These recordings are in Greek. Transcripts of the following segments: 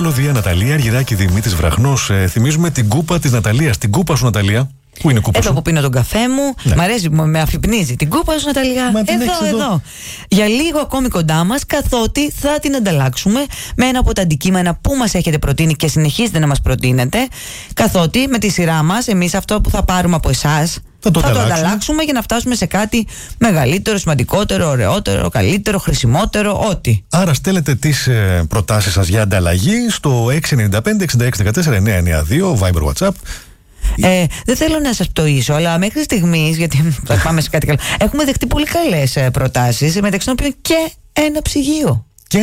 μελωδία, Ναταλία Αργυράκη, Δημήτρης Βραχνός. Θυμίζουμε την κούπα της Ναταλίας. Την κούπα σου, Ναταλία. Πού είναι η κούπα σου? Εδώ που πίνω τον καφέ μου. Ναι. Μ' αρέσει, με αφυπνίζει. Την κούπα σου, Ναταλία. Εδώ. Για λίγο ακόμη κοντά μας, καθότι θα την ανταλλάξουμε με ένα από τα αντικείμενα που μας έχετε προτείνει και συνεχίζετε να μας προτείνετε. Καθότι με τη σειρά μας, εμείς αυτό που θα πάρουμε από εσάς θα το ανταλλάξουμε για να φτάσουμε σε κάτι μεγαλύτερο, σημαντικότερο, ωραιότερο, καλύτερο, χρησιμότερο, ό,τι. Άρα στέλνετε τις προτάσεις σας για ανταλλαγή στο 695-6614-992 Viber WhatsApp. Δεν θέλω να σας πτωίσω, αλλά μέχρι στιγμής, γιατί θα πάμε σε κάτι καλό, έχουμε δεχτεί πολύ καλές προτάσεις, μεταξύ των οποίων και ένα ψυγείο.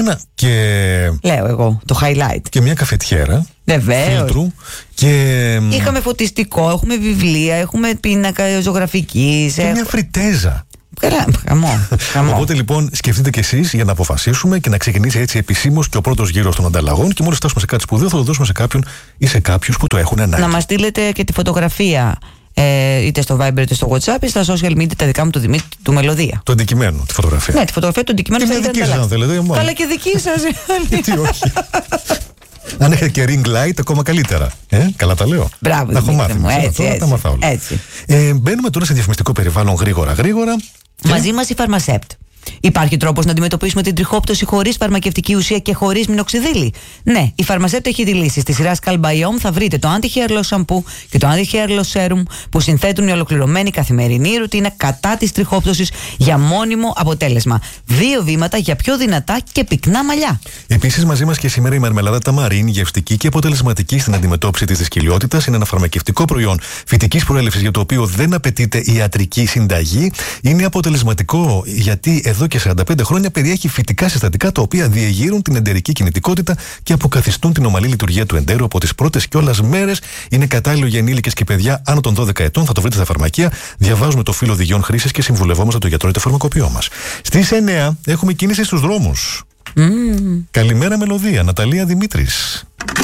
Λέω εγώ, το highlight. Και μια καφετιέρα. Φίλτρου. Είχαμε φωτιστικό, έχουμε βιβλία, έχουμε πίνακα ζωγραφικής. Και μια φριτέζα. Χαμό. Οπότε λοιπόν σκεφτείτε κι εσείς για να αποφασίσουμε και να ξεκινήσει έτσι επισήμως και ο πρώτος γύρος των ανταλλαγών. Και μόλις φτάσουμε σε κάτι σπουδαίο θα το δώσουμε σε κάποιον ή σε κάποιους που το έχουν ανάγκη. Να μας στείλετε και τη φωτογραφία. Είτε στο Viber είτε στο WhatsApp ή στα social media τα δικά μου του Δημήτρη του Μελωδία. Το αντικειμένο, τη φωτογραφία. Ναι, τη φωτογραφία του αντικειμένου. Και μια δική σας αν θέλετε. Καλά και δική σας. Τι όχι. Αν έχετε και ring light, ακόμα καλύτερα. Καλά τα λέω. Μπράβο, τα έχω μάθει. Έτσι. Μπαίνουμε τώρα σε διαφημιστικό περιβάλλον γρήγορα. Μαζί μας η Φαρμασέπτ. Υπάρχει τρόπος να αντιμετωπίσουμε την τριχόπτωση χωρίς φαρμακευτική ουσία και χωρίς μινοξιδίλη? Ναι, η Φαρμασέπτ έχει τη λύση. Στη σειρά Scalbiome θα βρείτε το Anti-Hair Loss Shampoo και το Anti-Hair Loss Serum που συνθέτουν μια ολοκληρωμένη καθημερινή ρουτίνα κατά της τριχόπτωσης για μόνιμο αποτέλεσμα. 2 βήματα για πιο δυνατά και πυκνά μαλλιά. Επίσης, μαζί μας και σήμερα η μαρμελάδα ταμαρίν, γευστική και αποτελεσματική στην αντιμετώπιση της δυσκολιότητας. Είναι ένα φαρμακευτικό προϊόν φυτικής προέλευσης για το οποίο δεν απαιτείται ιατρική συνταγή. Είναι αποτελεσματικό γιατί εδώ και 45 χρόνια περιέχει φυτικά συστατικά τα οποία διεγείρουν την εντερική κινητικότητα και αποκαθιστούν την ομαλή λειτουργία του εντέρου από τις πρώτες κιόλας μέρες. Είναι κατάλληλο για ενήλικες και παιδιά άνω των 12 ετών. Θα το βρείτε στα φαρμακεία. Διαβάζουμε το φύλλο οδηγιών χρήσης και συμβουλευόμαστε τον γιατρό ή το φαρμακοποιό μας. Στις 9 έχουμε κίνηση στους δρόμους. Καλημέρα Μελωδία, Ναταλία Δημήτρης.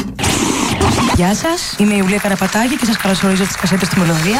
Γεια σας, είμαι η Ιουλία Καραπατάκη και σας καλωσορίζω στις κασέτες του Μελωδία.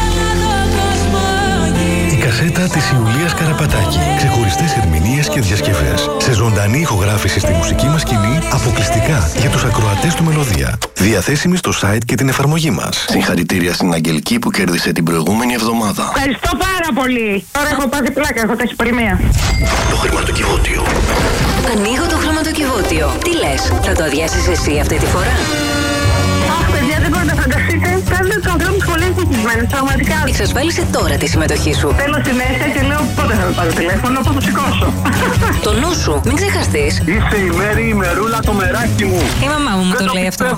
Κασέτα της Ιουλίας Καραπατάκη. Ξεχωριστές ερμηνείες και διασκευές. Σε ζωντανή ηχογράφηση στη μουσική μας σκηνή, αποκλειστικά για τους ακροατές του Μελωδία. Διαθέσιμη στο site και την εφαρμογή μας. Συγχαρητήρια στην Αγγελική που κέρδισε την προηγούμενη εβδομάδα. Ευχαριστώ πάρα πολύ. Τώρα έχω πάθει πλάκα, έχω ταχυπολεμία. Το χρηματοκιβώτιο. Ανοίγω το χρηματοκιβώτιο. Τι λες, θα το αδειάσεις εσύ αυτή τη φορά? Αχ, παιδιά, δεν μπορείτε να φανταστείτε. Κάνετε τους ανθρώπους πολύ ευτυχισμένους, πραγματικά. Εξασφάλισε τώρα τη συμμετοχή σου. Θέλω στη μέση και λέω πότε θα με πάρω τηλέφωνο, πότε θα σηκώσω. Το νου σου, μην ξεχαστείς. Είσαι η Μέρη, η Μερούλα, το μεράκι μου. Η μαμά μου το λέει αυτό.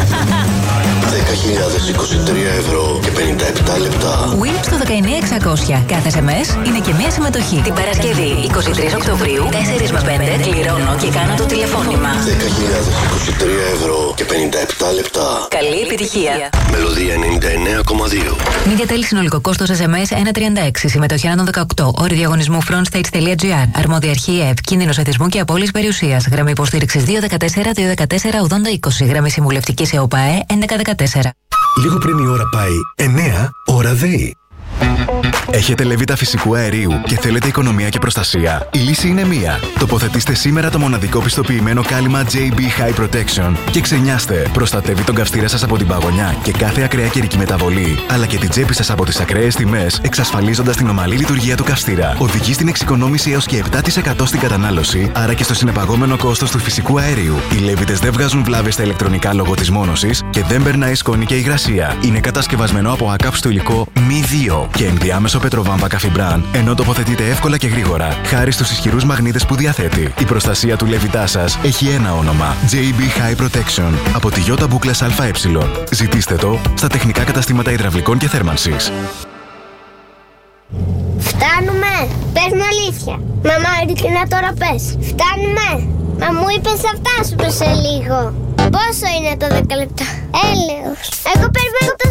10.023 ευρώ και 57 λεπτά. Win στο 19600. Κάθε SMS είναι και μία συμμετοχή. Την Παρασκευή 23 Οκτωβρίου, 4 με 5, κληρώνω και κάνω το τηλεφώνημα. 10.023 ευρώ και 57 λεπτά. Καλή επιτυχία. Μελωδία 99,2. Media Tel συνολικό κόστος SMS 1,36. Συμμετοχή άνω των 18. Όροι διαγωνισμού frontstage.gr. Αρμόδια αρχή ΕΕΠ. Κίνδυνος εθισμού και απώλειας περιουσίας. Γραμμή υποστήριξης 214-214-8020. Γραμμή συμβουλευτικής ΕΟΠΑΕ 1114. Λίγο πριν η ώρα πάει 9, ώρα ΔΕΗ. Έχετε λεβίτα φυσικού αερίου και θέλετε οικονομία και προστασία? Η λύση είναι μία. Τοποθετήστε σήμερα το μοναδικό πιστοποιημένο κάλυμα JB High Protection και ξενιάστε. Προστατεύει τον καυστήρα σας από την παγωνιά και κάθε ακραία καιρική μεταβολή, αλλά και την τσέπη σας από τις ακραίες τιμές, εξασφαλίζοντας την ομαλή λειτουργία του καυστήρα. Οδηγεί στην εξοικονόμηση έως και 7% στην κατανάλωση, άρα και στο συνεπαγόμενο κόστος του φυσικού αερίου. Οι λέβιτες δεν βγάζουν βλάβες στα ηλεκτρονικά λόγω της μόνωσης και δεν περνάει σκόνη και υγρασία. Είναι κατασκευασμένο από ακάψτο υλικό μη 2 και ενδιάμεσο πετροβάμβα καφιμπράν, ενώ τοποθετείται εύκολα και γρήγορα, χάρη στους ισχυρούς μαγνήτες που διαθέτει. Η προστασία του λεβιτά σας έχει ένα όνομα: JB High Protection από τη Ιώτα Μπούκλας ΑΕ. Ζητήστε το στα τεχνικά καταστήματα υδραυλικών και θέρμανσης. Φτάνουμε! Πες μου αλήθεια. Μαμά, ειλικρινά τώρα πες. Φτάνουμε! Μα μου είπες θα φτάσουμε σε λίγο. Πόσο είναι το 10 λεπτά? Έλεος. Εγώ περιμένω το